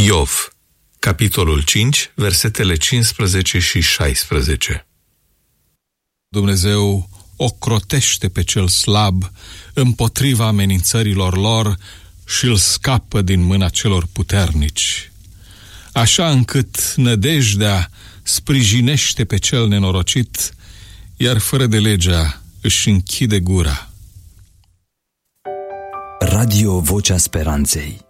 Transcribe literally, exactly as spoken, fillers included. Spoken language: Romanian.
Iov, capitolul cinci, versetele cincisprezece și șaisprezece. Dumnezeu ocrotește pe cel slab împotriva amenințărilor lor și îl scapă din mâna celor puternici, așa încât nădejdea sprijinește pe cel nenorocit, iar fără de legea își închide gura. Radio Vocea Speranței.